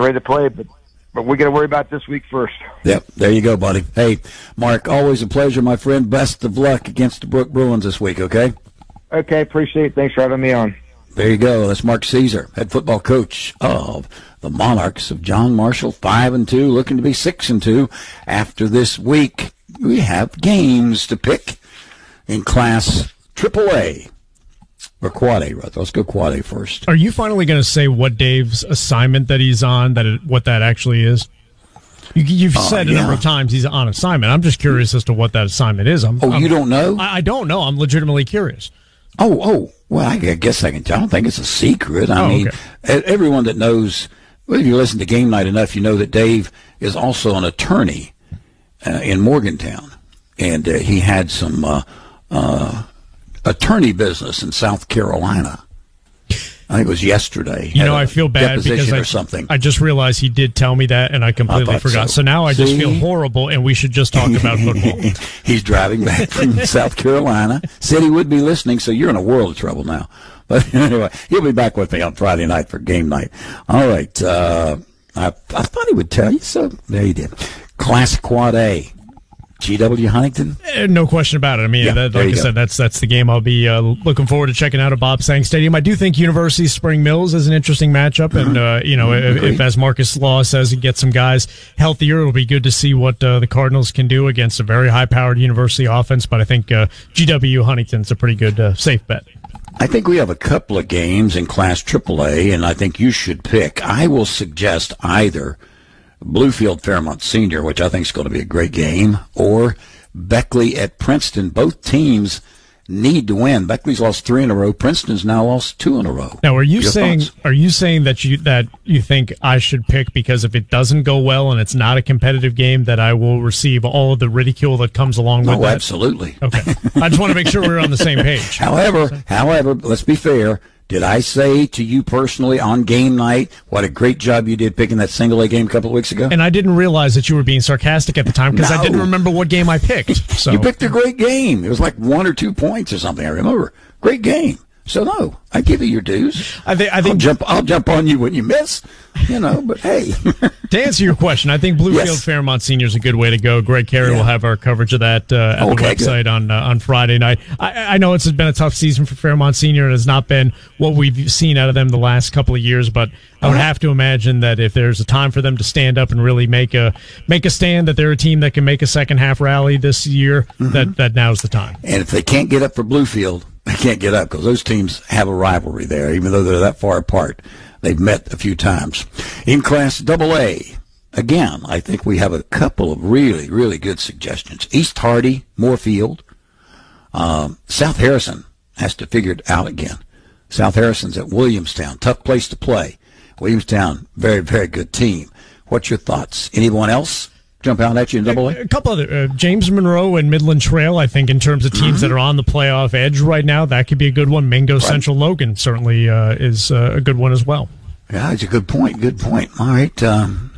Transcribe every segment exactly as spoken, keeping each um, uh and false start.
ready to play, but but we got to worry about this week first. Yep, there you go, buddy. Hey, Mark, always a pleasure, my friend. Best of luck against the Brook Bruins this week, okay? Okay, appreciate it. Thanks for having me on. There you go. That's Mark Caesar, head football coach of the Monarchs of John Marshall, five and two, looking to be six and two after this week. We have games to pick in Class triple A. Or Quad A, right? Let's go Quad A first. Are you finally going to say what Dave's assignment that he's on, that it, what that actually is? You, you've uh, said a yeah. number of times he's on assignment. I'm just curious as to what that assignment is. I'm, oh, I'm, you don't know? I, I don't know. I'm legitimately curious. Oh, oh. Well, I guess I can tell. I don't think it's a secret. I oh, mean, okay. everyone that knows, well, if you listen to Game Night enough, you know that Dave is also an attorney uh, in Morgantown. And uh, he had some uh, uh, attorney business in South Carolina. I think it was yesterday. You know, I feel bad because I, something. I just realized he did tell me that, and I completely I forgot. So. so now I See? just feel horrible, and we should just talk about football. He's driving back from South Carolina. Said he would be listening, so you're in a world of trouble now. But anyway, he'll be back with me on Friday night for game night. All right. Uh, I, I thought he would tell you, so there he did. Class Quad A. G W Huntington? Uh, no question about it. I mean, yeah, that, like I go. said, that's that's the game I'll be uh, looking forward to checking out at Bob Sang Stadium. I do think University Spring Mills is an interesting matchup, and uh, you know, if, if as Marcus Law says, he gets some guys healthier, it'll be good to see what uh, the Cardinals can do against a very high-powered University offense. But I think uh, G W Huntington's a pretty good uh, safe bet. I think we have a couple of games in Class triple A, and I think you should pick. I will suggest either Bluefield Fairmont Senior, which I think is going to be a great game, or Beckley at Princeton. Both teams need to win. Beckley's lost three in a row. Princeton's now lost two in a row. Now, are you Your saying thoughts? are you saying that you that you think I should pick because if it doesn't go well and it's not a competitive game, that I will receive all of the ridicule that comes along with oh, that? Absolutely. Okay. I just want to make sure we're on the same page. However, however, let's be fair. Did I say to you personally on game night what a great job you did picking that single A game a couple of weeks ago? And I didn't realize that you were being sarcastic at the time because no. I didn't remember what game I picked. So. You picked a great game. It was like one or two points or something, I remember. Great game. So, no, I give you your dues. I, th- I think I'll jump, I'll jump on you when you miss, you know, but hey. To answer your question, I think Bluefield yes. Fairmont Senior is a good way to go. Greg Carey yeah. will have our coverage of that uh, at okay, the website on uh, on Friday night. I, I know it's been a tough season for Fairmont Senior. It has not been what we've seen out of them the last couple of years, but I would have to imagine that if there's a time for them to stand up and really make a make a stand, that they're a team that can make a second half rally this year, mm-hmm. that, that now's the time. And if they can't get up for Bluefield, they can't get up because those teams have a rivalry there, even though they're that far apart. They've met a few times. In Class double A, again, I think we have a couple of really, really good suggestions. East Hardy, Moorfield. Um, South Harrison has to figure it out again. South Harrison's at Williamstown. Tough place to play. Williamstown, very, very good team. What's your thoughts? Anyone else jump out at you in double A? A couple other. Uh, James Monroe and Midland Trail, I think, in terms of teams mm-hmm. that are on the playoff edge right now, that could be a good one. Mingo right. Central Logan certainly uh, is uh, a good one as well. Yeah, it's a good point. Good point. All right. Um,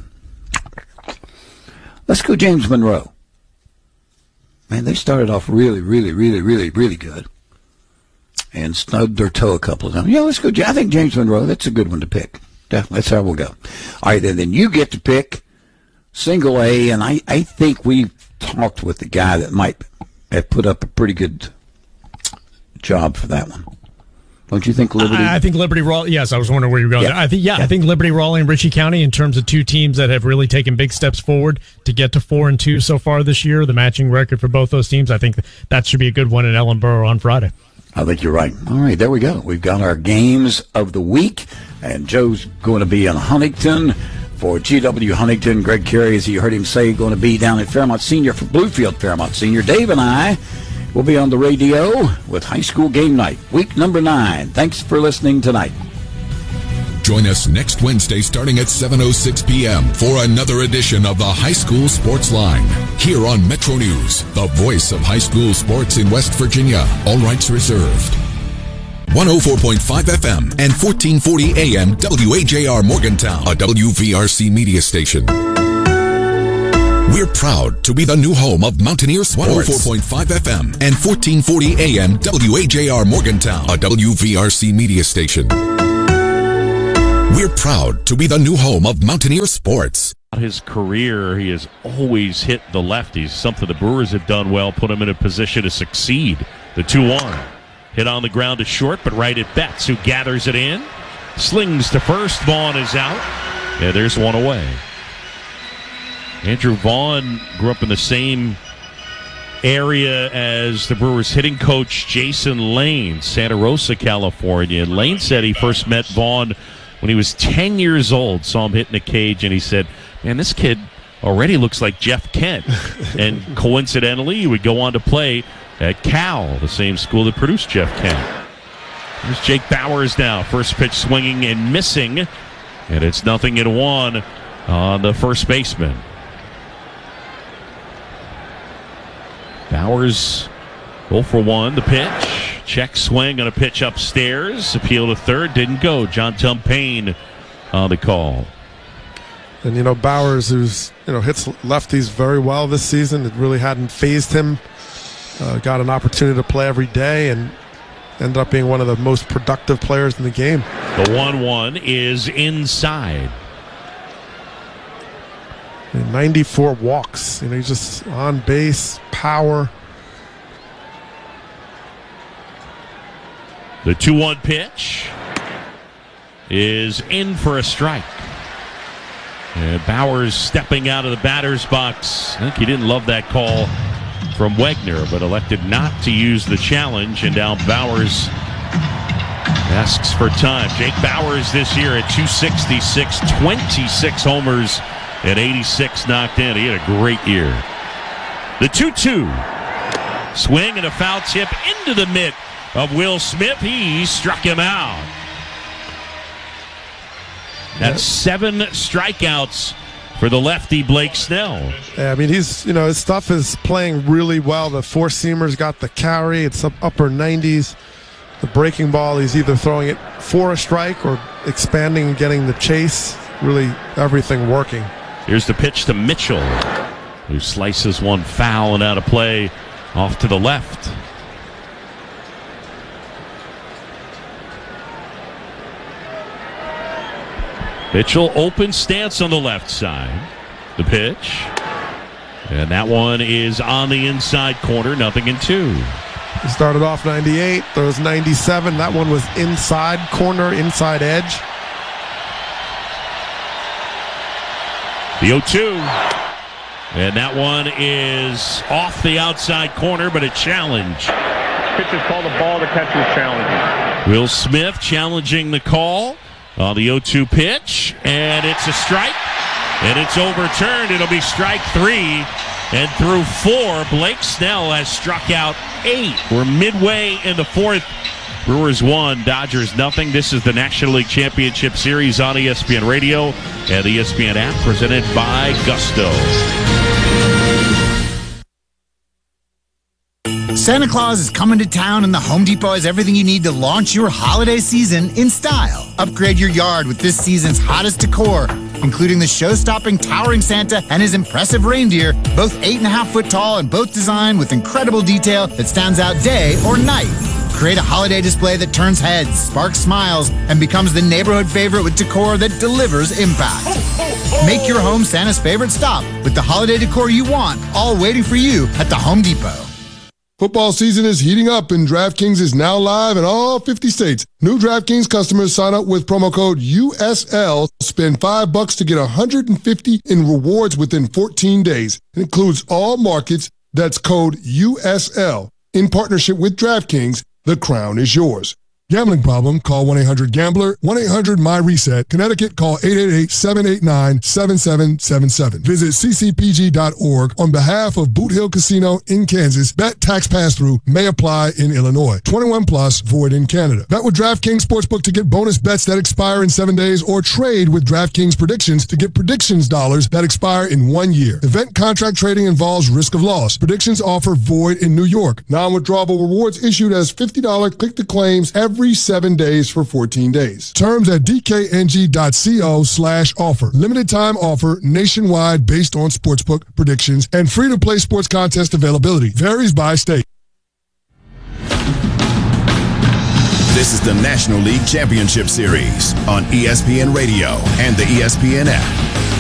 let's go James Monroe. Man, they started off really, really, really, really, really good. And snubbed their toe a couple of times. Yeah, let's go. I think James Monroe, that's a good one to pick. Definitely. That's how we'll go. All right, then, then you get to pick single A, and I, I think we've talked with the guy that might have put up a pretty good job for that one. Don't you think Liberty? I, I think Liberty Raleigh. Yes, I was wondering where you were going. Yeah. I think yeah, yeah, I think Liberty Raleigh and Ritchie County, in terms of two teams that have really taken big steps forward to get to four and two so far this year, the matching record for both those teams. I think that should be a good one in Ellenboro on Friday. I think you're right. All right, there we go. We've got our games of the week, and Joe's going to be in Huntington for G W Huntington. Greg Carey, as you heard him say, going to be down at Fairmont Senior for Bluefield Fairmont Senior. Dave and I will be on the radio with High School Game Night, week number nine. Thanks for listening tonight. Join us next Wednesday starting at seven oh six p.m. for another edition of the High School Sports Line. Here on Metro News, the voice of high school sports in West Virginia. All rights reserved. one oh four point five F M and fourteen forty A M W A J R Morgantown, a W V R C media station. We're proud to be the new home of Mountaineer Sports. one oh four point five F M and fourteen forty A M W A J R Morgantown, a W V R C media station. We're proud to be the new home of Mountaineer Sports. His career, he has always hit the lefties, something the Brewers have done well, put him in a position to succeed. The two one. Hit on the ground to short, but right at Betts, who gathers it in. Slings to first. Vaughn is out. Yeah, there's one away. Andrew Vaughn grew up in the same area as the Brewers hitting coach Jason Lane, Santa Rosa, California. And Lane said he first met Vaughn when he was ten years old, saw him hitting a cage, and he said, man, this kid already looks like Jeff Kent. And coincidentally, he would go on to play at Cal, the same school that produced Jeff Kent. There's Jake Bauers now. First pitch swinging and missing. And it's nothing in one on the first baseman. Bauers oh for one. The pitch. Check swing on a pitch upstairs. Appeal to third. Didn't go. John Tumpane on the call. And, you know, Bauers, who's, you know, hits lefties very well this season. It really hadn't phased him. Uh, got an opportunity to play every day and ended up being one of the most productive players in the game. The one one is inside. And ninety-four walks. You know, he's just on base, power. The two one pitch is in for a strike. And Bauers stepping out of the batter's box. I think he didn't love that call from Wegner, but elected not to use the challenge. And now Bauers asks for time. Jake Bauers this year at two sixty-six, twenty-six homers and eighty-six knocked in. He had a great year. The two two. Swing and a foul tip into the mitt of Will Smith. He struck him out. That's seven strikeouts for the lefty Blake Snell. Yeah, I mean, he's, you know, his stuff is playing really well. The four-seamer's got the carry. It's up upper nineties. The breaking ball, he's either throwing it for a strike or expanding and getting the chase. Really everything working. Here's the pitch to Mitchell, who slices one foul and out of play off to the left. Mitchell, open stance on the left side. The pitch. And that one is on the inside corner, nothing in two. He started off ninety-eight. There was ninety-seven. That one was inside corner, inside edge. The oh two. And that one is off the outside corner, but a challenge. Pitch is called a ball. The catcher is challenging. Will Smith challenging the call on the oh two pitch, and it's a strike, and it's overturned. It'll be strike three, and through four, Blake Snell has struck out eight. We're midway in the fourth. Brewers one, Dodgers nothing. This is the National League Championship Series on E S P N Radio and the E S P N app, presented by Gusto. Santa Claus is coming to town, and the Home Depot has everything you need to launch your holiday season in style. Upgrade your yard with this season's hottest decor, including the show-stopping towering Santa and his impressive reindeer, both eight and a half foot tall and both designed with incredible detail that stands out day or night. Create a holiday display that turns heads, sparks smiles, and becomes the neighborhood favorite with decor that delivers impact. Make your home Santa's favorite stop with the holiday decor you want, all waiting for you at the Home Depot. Football season is heating up, and DraftKings is now live in all fifty states. New DraftKings customers sign up with promo code U S L. Spend five bucks to get one hundred fifty in rewards within fourteen days. It includes all markets. That's code U S L. In partnership with DraftKings, the crown is yours. Gambling problem? Call one eight hundred gambler, one eight hundred my reset. Connecticut, call eight eight eight, seven eight nine, seven seven seven seven. Visit c c p g dot org on behalf of Boot Hill Casino in Kansas. Bet tax pass-through may apply in Illinois. twenty-one plus, void in Canada. Bet with DraftKings Sportsbook to get bonus bets that expire in seven days, or trade with DraftKings Predictions to get predictions dollars that expire in one year. Event contract trading involves risk of loss. Predictions offer void in New York. Non-withdrawable rewards issued as fifty dollars click-to-claims every Every seven days for fourteen days. Terms at d k n g dot co slash offer. Limited time offer nationwide based on sportsbook predictions and free to play sports contest availability. Varies by state. This is the National League Championship Series on E S P N Radio and the E S P N app.